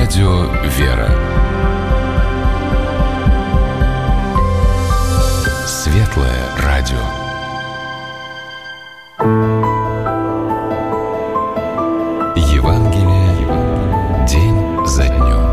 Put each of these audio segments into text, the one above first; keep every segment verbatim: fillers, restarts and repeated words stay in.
Радио «Вера». Светлое радио. Евангелие день за днем.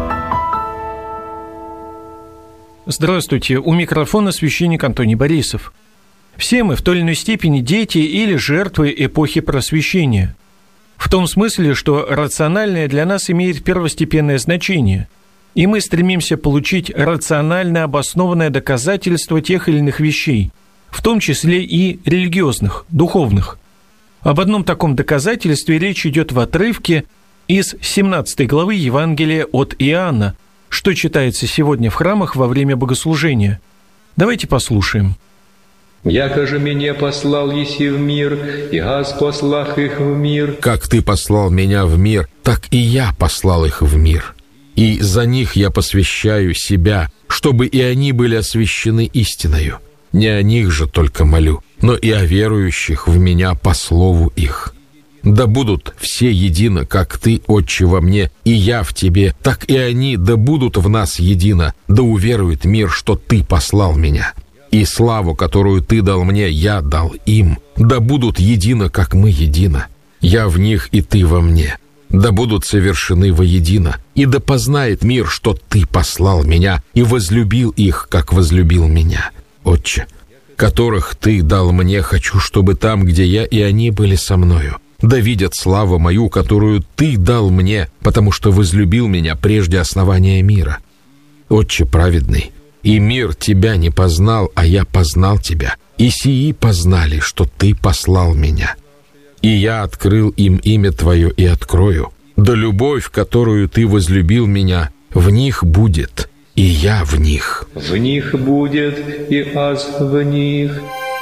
Здравствуйте, у микрофона священник Антоний Борисов. Все мы в той или иной степени дети или жертвы эпохи Просвещения. В том смысле, что рациональное для нас имеет первостепенное значение, и мы стремимся получить рационально обоснованное доказательство тех или иных вещей, в том числе и религиозных, духовных. Об одном таком доказательстве речь идет в отрывке из семнадцатой главы Евангелия от Иоанна, что читается сегодня в храмах во время богослужения. Давайте послушаем. «Яко же меня послал еси в мир, и аз послах их в мир». «Как ты послал меня в мир, так и я послал их в мир. И за них я посвящаю себя, чтобы и они были освящены истиною. Не о них же только молю, но и о верующих в меня по слову их. Да будут все едино, как ты, Отче, во мне, и я в тебе, так и они да будут в нас едино, да уверует мир, что ты послал меня. И славу, которую ты дал мне, я дал им, да будут едино, как мы едино. Я в них, и ты во мне. Да будут совершены воедино, и да познает мир, что ты послал меня и возлюбил их, как возлюбил меня. Отче, которых ты дал мне, хочу, чтобы там, где я, и они были со мною. Да видят славу мою, которую ты дал мне, потому что возлюбил меня прежде основания мира. Отче праведный, и мир тебя не познал, а я познал тебя, и сии познали, что ты послал меня. И я открыл им имя твое и открою. Да любовь, которую ты возлюбил меня, в них будет, и я в них». «В них будет, и аз в них».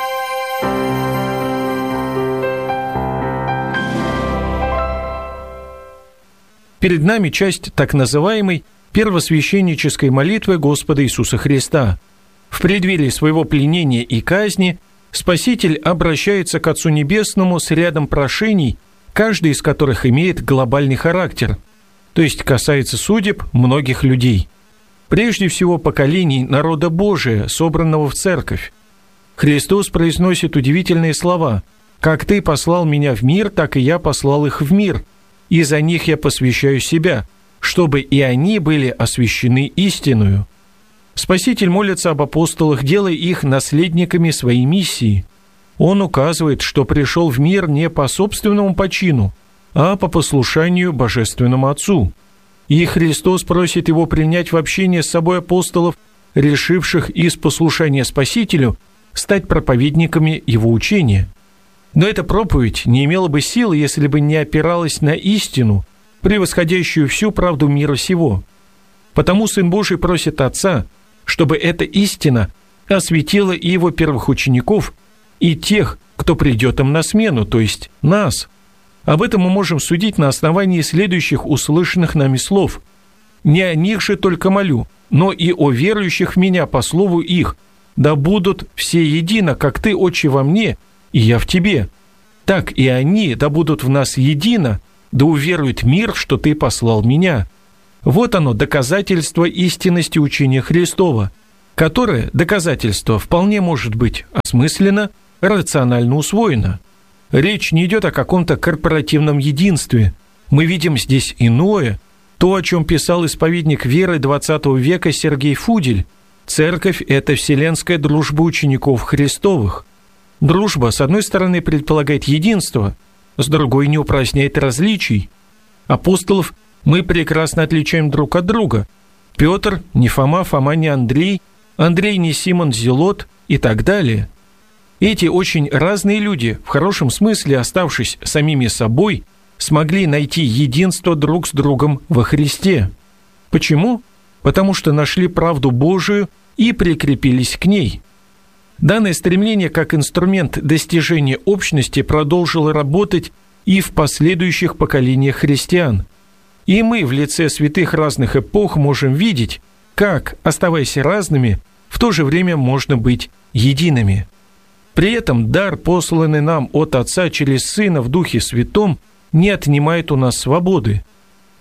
Перед нами часть так называемой первосвященнической молитвы Господа Иисуса Христа. В преддверии своего пленения и казни Спаситель обращается к Отцу Небесному с рядом прошений, каждый из которых имеет глобальный характер, то есть касается судеб многих людей. Прежде всего поколений народа Божия, собранного в церковь. Христос произносит удивительные слова: «Как ты послал меня в мир, так и я послал их в мир, и за них я посвящаю себя, чтобы и они были освящены истиною». Спаситель молится об апостолах, делая их наследниками своей миссии. Он указывает, что пришел в мир не по собственному почину, а по послушанию Божественному Отцу. И Христос просит его принять в общение с собой апостолов, решивших из послушания Спасителю стать проповедниками его учения. Но эта проповедь не имела бы силы, если бы не опиралась на истину, превосходящую всю правду мира сего. Потому Сын Божий просит Отца, чтобы эта истина осветила и его первых учеников, и тех, кто придет им на смену, то есть нас. Об этом мы можем судить на основании следующих услышанных нами слов. «Не о них же только молю, но и о верующих в меня по слову их, да будут все едино, как ты, Отче, во мне, и я в тебе. Так и они да будут в нас едино, да уверует мир, что ты послал меня». Вот оно, доказательство истинности учения Христова, которое, доказательство, вполне может быть осмысленно, рационально усвоено. Речь не идет о каком-то корпоративном единстве. Мы видим здесь иное, то, о чем писал исповедник веры двадцатого века Сергей Фудель. Церковь – это вселенская дружба учеников Христовых. Дружба, с одной стороны, предполагает единство, с другой не упраздняет различий. Апостолов мы прекрасно отличаем друг от друга. Петр не Фома, Фома не Андрей, Андрей не Симон Зелот и так далее. Эти очень разные люди, в хорошем смысле оставшись самими собой, смогли найти единство друг с другом во Христе. Почему? Потому что нашли правду Божию и прикрепились к ней. Данное стремление как инструмент достижения общности продолжило работать и в последующих поколениях христиан. И мы в лице святых разных эпох можем видеть, как, оставаясь разными, в то же время можно быть едиными. При этом дар, посланный нам от Отца через Сына в Духе Святом, не отнимает у нас свободы.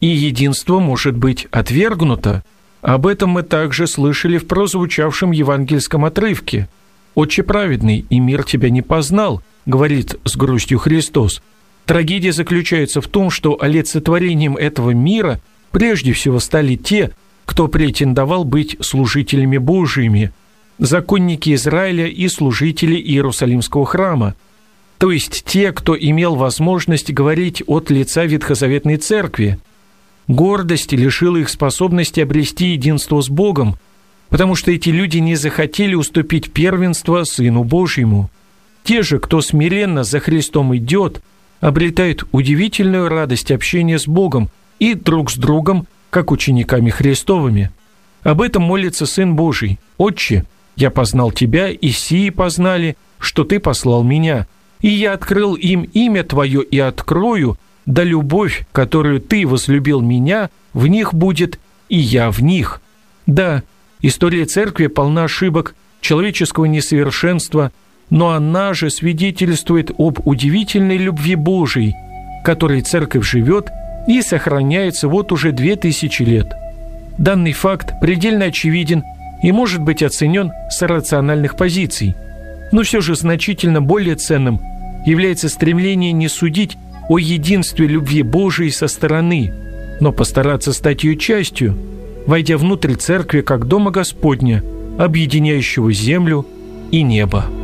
и единство может быть отвергнуто. Об этом мы также слышали в прозвучавшем евангельском отрывке. «Отче праведный, и мир тебя не познал», говорит с грустью Христос. Трагедия заключается в том, что олицетворением этого мира прежде всего стали те, кто претендовал быть служителями Божьими, законники Израиля и служители Иерусалимского храма, то есть те, кто имел возможность говорить от лица Ветхозаветной Церкви. Гордость лишила их способности обрести единство с Богом, потому что эти люди не захотели уступить первенство Сыну Божьему. Те же, кто смиренно за Христом идет, обретают удивительную радость общения с Богом и друг с другом, как учениками Христовыми. Об этом молится Сын Божий: «Отче, я познал Тебя, и сии познали, что Ты послал Меня, и я открыл им имя Твое и открою, да любовь, которую Ты возлюбил Меня, в них будет, и я в них». Да, история Церкви полна ошибок, человеческого несовершенства, но она же свидетельствует об удивительной любви Божией, которой Церковь живет и сохраняется вот уже две тысячи лет. Данный факт предельно очевиден и может быть оценен с рациональных позиций, но все же значительно более ценным является стремление не судить о единстве любви Божией со стороны, но постараться стать ее частью, войдя внутрь Церкви как Дома Господня, объединяющего землю и небо.